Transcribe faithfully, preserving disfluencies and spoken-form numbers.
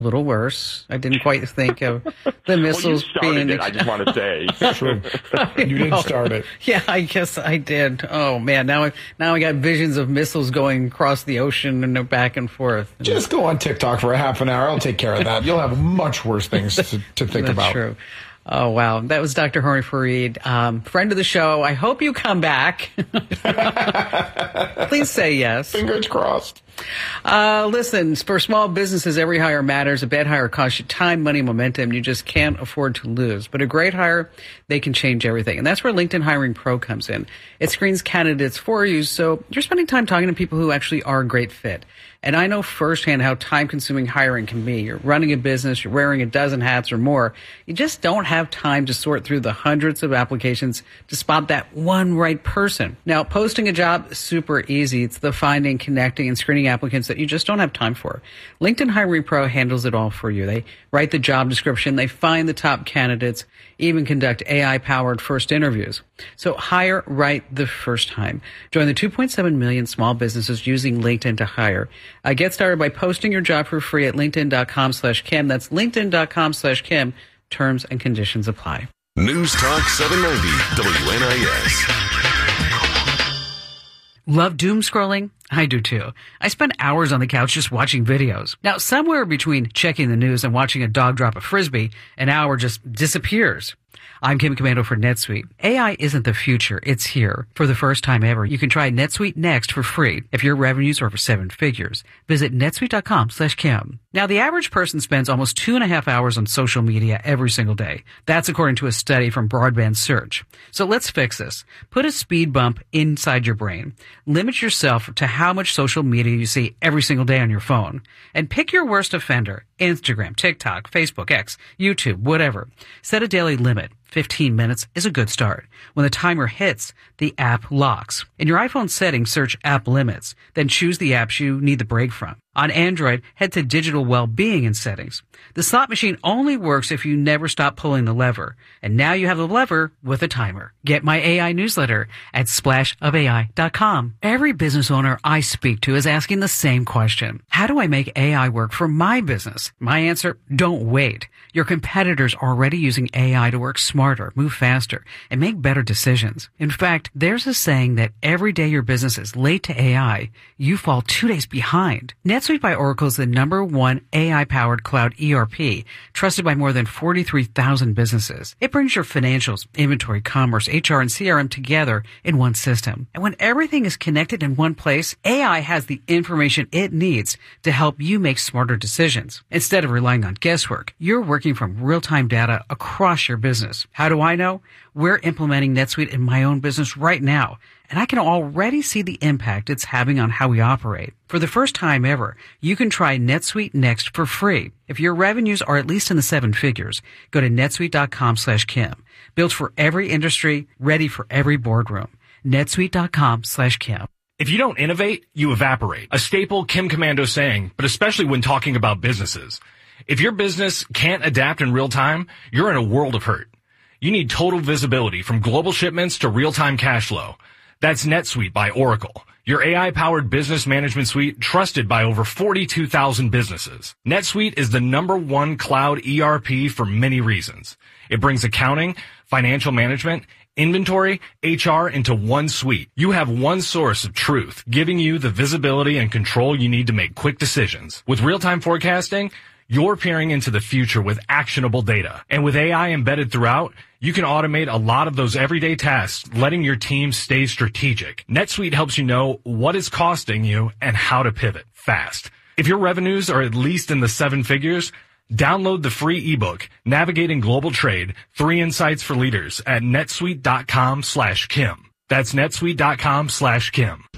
A little worse. I didn't quite think of the missiles well, you started being. It, I just want to say. True. You didn't start it. Yeah, I guess I did. Oh man, now I now I got visions of missiles going across the ocean and back and forth. Just go on TikTok for a half an hour. I'll take care of that. You'll have much worse things to, to think That's about. True. Oh, wow. That was Doctor Hori Farid, um, friend of the show. I hope you come back. Please say yes. Fingers crossed. Uh, listen, for small businesses, every hire matters. A bad hire costs you time, money, momentum. You just can't afford to lose. But a great hire, they can change everything. And that's where LinkedIn Hiring Pro comes in. It screens candidates for you, so you're spending time talking to people who actually are a great fit. And I know firsthand how time-consuming hiring can be. You're running a business, you're wearing a dozen hats or more. You just don't have time to sort through the hundreds of applications to spot that one right person. Now, posting a job is super easy. It's the finding, connecting, and screening applicants that you just don't have time for. LinkedIn Hiring Pro handles it all for you. They write the job description, they find the top candidates, even conduct A I-powered first interviews. So hire right the first time. Join the two point seven million small businesses using LinkedIn to hire. Uh, get started by posting your job for free at linkedin.com slash Kim. That's linkedin.com slash Kim. Terms and conditions apply. News Talk seven ninety W N I S. Love doom scrolling? I do too. I spend hours on the couch just watching videos. Now, somewhere between checking the news and watching a dog drop a frisbee, an hour just disappears. I'm Kim Komando for NetSuite. A I isn't the future, it's here. For the first time ever, you can try NetSuite Next for free if your revenues are over seven figures. Visit netsuite.com slash Kim. Now, the average person spends almost two and a half hours on social media every single day. That's according to a study from Broadband Search. So let's fix this. Put a speed bump inside your brain. Limit yourself to how much social media you see every single day on your phone. And pick your worst offender. Instagram, TikTok, Facebook, X, YouTube, whatever. Set a daily limit. fifteen minutes is a good start. When the timer hits, the app locks. In your iPhone settings, search app limits. Then choose the apps you need the break from. On Android, head to digital well-being in settings. The slot machine only works if you never stop pulling the lever. And now you have the lever with a timer. Get my A I newsletter at splash of A I dot com. Every business owner I speak to is asking the same question. How do I make A I work for my business? My answer, don't wait. Your competitors are already using A I to work smarter, move faster, and make better decisions. In fact, there's a saying that every day your business is late to A I, you fall two days behind. NetSuite by Oracle is the number one A I-powered cloud E R P, trusted by more than forty-three thousand businesses. It brings your financials, inventory, commerce, H R, and C R M together in one system. And when everything is connected in one place, A I has the information it needs to help you make smarter decisions. Instead of relying on guesswork, you're working from real-time data across your business. How do I know? We're implementing NetSuite in my own business right now, and I can already see the impact it's having on how we operate. For the first time ever, you can try NetSuite Next for free. If your revenues are at least in the seven figures, go to netsuite.com slash Kim. Built for every industry, ready for every boardroom. netsuite.com slash Kim. If you don't innovate, you evaporate. A staple Kim Komando saying, but especially when talking about businesses. If your business can't adapt in real time, you're in a world of hurt. You need total visibility from global shipments to real-time cash flow. That's NetSuite by Oracle, your A I-powered business management suite trusted by over forty-two thousand businesses. NetSuite is the number one cloud E R P for many reasons. It brings accounting, financial management, inventory, H R into one suite. You have one source of truth, giving you the visibility and control you need to make quick decisions. With real-time forecasting, you're peering into the future with actionable data. And with A I embedded throughout, you can automate a lot of those everyday tasks, letting your team stay strategic. NetSuite helps you know what is costing you and how to pivot fast. If your revenues are at least in the seven figures, download the free ebook, Navigating Global Trade, Three Insights for Leaders at netsuite.com slash Kim. That's netsuite.com slash Kim.